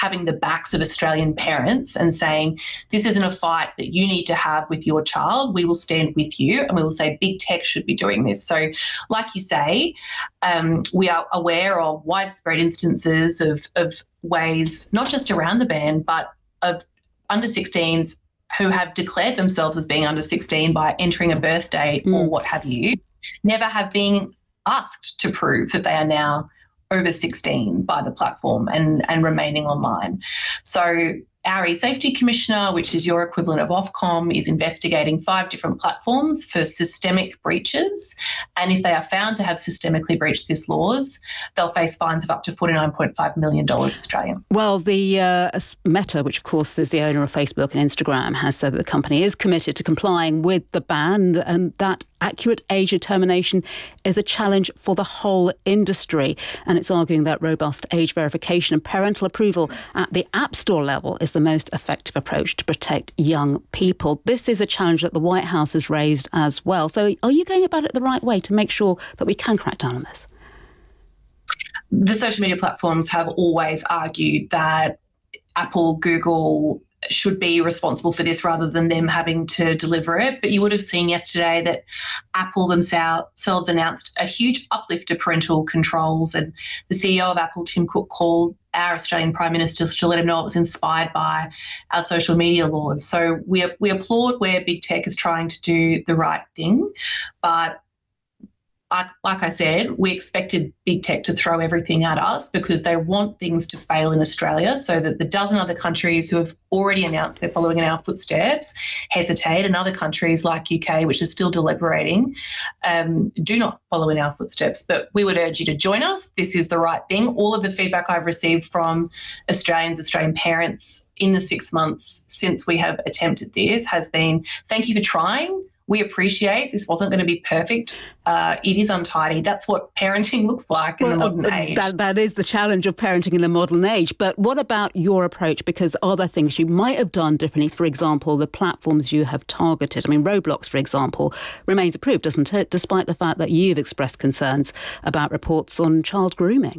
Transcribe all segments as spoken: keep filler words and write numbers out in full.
having the backs of Australian parents and saying, this isn't a fight that you need to have with your child. We will stand with you and we will say big tech should be doing this. So like you say, um, we are aware of widespread instances of, of ways, not just around the ban, but of under sixteens who have declared themselves as being under sixteen by entering a birth date mm. or what have you, never have been asked to prove that they are now over sixteen by the platform and, and remaining online. So our e-safety commissioner, which is your equivalent of Ofcom, is investigating five different platforms for systemic breaches. And if they are found to have systemically breached these laws, they'll face fines of up to forty-nine point five million dollars Australian. Well, the uh, Meta, which of course is the owner of Facebook and Instagram, has said that the company is committed to complying with the ban, and that accurate age determination is a challenge for the whole industry. And it's arguing that robust age verification and parental approval at the App Store level is the most effective approach to protect young people. This is a challenge that the White House has raised as well. So are you going about it the right way to make sure that we can crack down on this? The social media platforms have always argued that Apple, Google should be responsible for this rather than them having to deliver it. But you would have seen yesterday that Apple themselves announced a huge uplift to parental controls, and the C E O of Apple, Tim Cook, called our Australian Prime Minister to let him know it was inspired by our social media laws. So we we applaud where big tech is trying to do the right thing, but Like, like I said, we expected big tech to throw everything at us because they want things to fail in Australia so that the dozen other countries who have already announced they're following in our footsteps hesitate, and other countries like U K, which is still deliberating, um, do not follow in our footsteps. But we would urge you to join us. This is the right thing. All of the feedback I've received from Australians, Australian parents in the six months since we have attempted this has been, thank you for trying. We appreciate this wasn't going to be perfect. Uh, it is untidy. That's what parenting looks like in well, the modern uh, age. That, that is the challenge of parenting in the modern age. But what about your approach? Because are there things you might have done differently? For example, the platforms you have targeted. I mean, Roblox, for example, remains approved, doesn't it? Despite the fact that you've expressed concerns about reports on child grooming.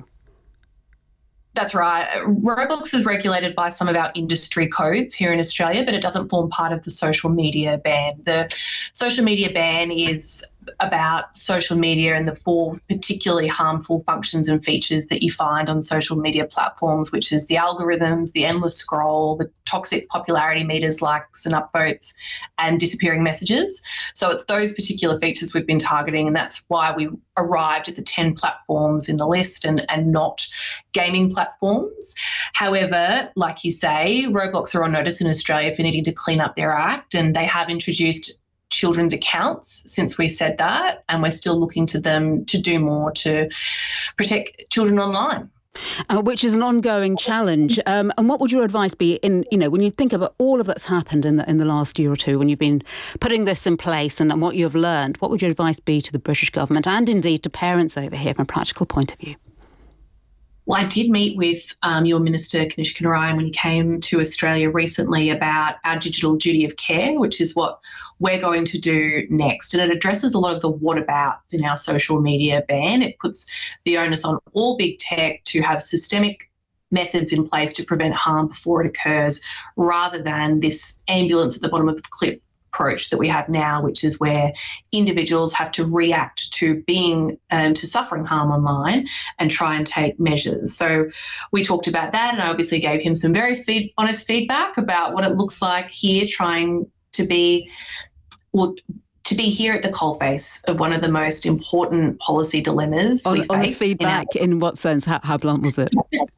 That's right. Roblox is regulated by some of our industry codes here in Australia, but it doesn't form part of the social media ban. The social media ban is about social media and the four particularly harmful functions and features that you find on social media platforms, which is the algorithms, the endless scroll, the toxic popularity meters, likes and upvotes, and disappearing messages. So it's those particular features we've been targeting, and that's why we arrived at the ten platforms in the list and, and not gaming platforms. However, like you say, Roblox are on notice in Australia for needing to clean up their act, and they have introduced children's accounts since we said that, and we're still looking to them to do more to protect children online. Uh, which is an ongoing challenge. Um, and what would your advice be in, you know, when you think about all of that's happened in the in the last year or two, when you've been putting this in place and, and what you've learned, what would your advice be to the British government and indeed to parents over here from a practical point of view? Well, I did meet with um, your Minister, Kanishka Narayan, when he came to Australia recently about our digital duty of care, which is what we're going to do next. And it addresses a lot of the whatabouts in our social media ban. It puts the onus on all big tech to have systemic methods in place to prevent harm before it occurs, rather than this ambulance at the bottom of the cliff approach that we have now, which is where individuals have to react to being um, to suffering harm online and try and take measures. So we talked about that, and I obviously gave him some very feed, honest feedback about what it looks like here, trying to be well, to be here at the coalface of one of the most important policy dilemmas on, we face. Honest feedback in, our- in what sense? How, how blunt was it?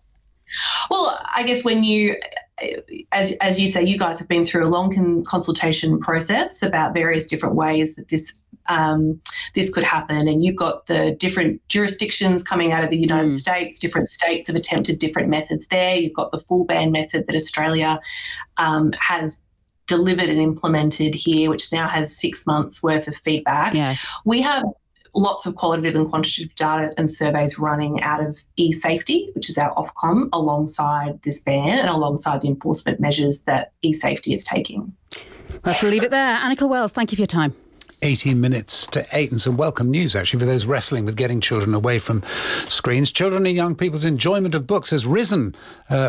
Well, I guess when you, as as you say, you guys have been through a long con- consultation process about various different ways that this um, this could happen, and you've got the different jurisdictions coming out of the United mm. States. Different states have attempted different methods there. You've got the full ban method that Australia um, has delivered and implemented here, which now has six months worth of feedback. Yeah. We have lots of qualitative and quantitative data and surveys running out of e-safety, which is our Ofcom, alongside this ban and alongside the enforcement measures that e-safety is taking. We'll have to leave it there. Annika Wells, thank you for your time. eighteen minutes to eight, and some welcome news actually for those wrestling with getting children away from screens. Children and young people's enjoyment of books has risen uh,